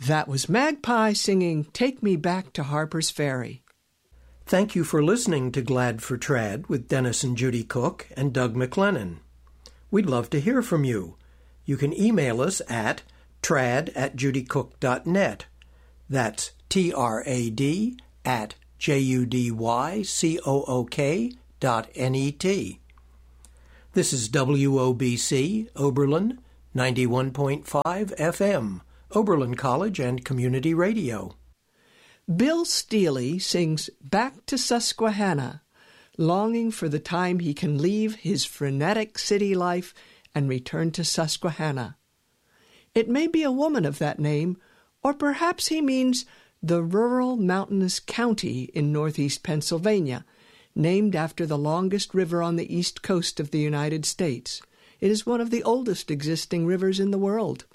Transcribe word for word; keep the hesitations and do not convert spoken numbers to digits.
That was Magpie singing Take Me Back to Harper's Ferry. Thank you for listening to Glad for Trad with Dennis and Judy Cook and Doug McLennan. We'd love to hear from you. You can email us at trad at judycook dot net. That's T R A D at J U D Y C O O K dot N E T. This is W O B C, Oberlin, ninety-one point five F M, Oberlin College and Community Radio. Bill Steely sings Back to Susquehanna, longing for the time he can leave his frenetic city life and return to Susquehanna. It may be a woman of that name, or perhaps he means the rural mountainous county in northeast Pennsylvania, named after the longest river on the east coast of the United States. It is one of the oldest existing rivers in the world.